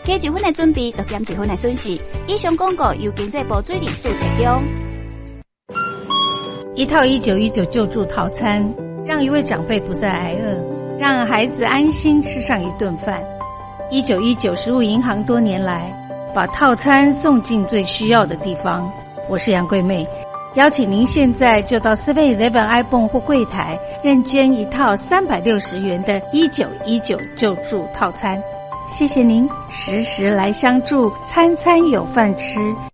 加1分的准备，就减1分的损失。以上广告由经济部水利署提供。 一套1919救助套餐，让一位长辈不再挨饿，让孩子安心吃上一顿饭。1919食物银行多年来把套餐送进最需要的地方。我是杨桂妹，邀请您现在就到 7-Eleven iPhone 或柜台认捐一套360元的1919救助套餐。谢谢您时时来相助，餐餐有饭吃，